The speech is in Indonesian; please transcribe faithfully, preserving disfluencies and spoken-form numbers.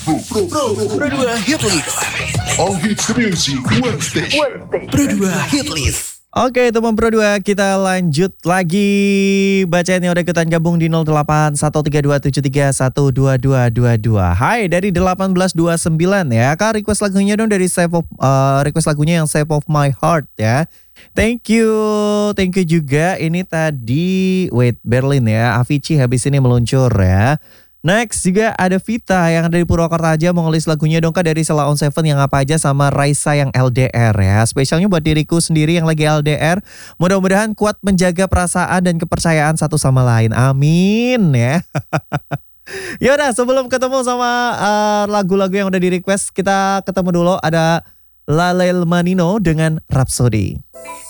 Pro, Pro, Pro dua Hit List. All hits music, one station. Pro dua Hit List. Oke teman Pro dua, kita lanjut lagi bacain yang udah ikutan gabung di nol delapan satu tiga dua tujuh tiga satu dua dua dua dua. Hai dari delapan belas dua puluh sembilan ya. Kak request lagunya dong dari Save of uh, request lagunya yang Save of My Heart ya. Thank you, thank you juga. Ini tadi wait Berlin ya. Avicii habis ini meluncur ya. Next juga ada Vita yang ada di Purwokerto aja mau ngelis lagunya dong Kak dari Sheila on Seven yang apa aja sama Raisa yang L D R ya. Spesialnya buat diriku sendiri yang lagi L D R. Mudah-mudahan kuat menjaga perasaan dan kepercayaan satu sama lain. Amin ya. Yaudah sebelum ketemu sama uh, lagu-lagu yang udah di request, kita ketemu dulu ada Lalel Manino dengan Rhapsody.